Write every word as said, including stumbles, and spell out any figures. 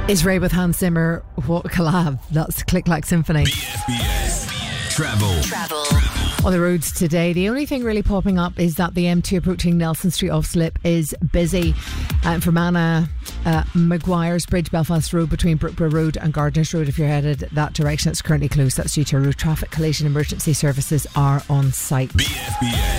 Is Ray with Hans Zimmer. What a collab. That's Click Clack Symphony. B F B S Travel. Travel. On the roads today, the only thing really popping up is that the M two approaching Nelson Street off slip is busy. Uh, from Anna uh, Maguire's Bridge, Belfast Road between Brookborough Road and Gardeners Road, if you're headed that direction, it's currently closed. That's due to a road traffic collision. Emergency services are on site. B F B S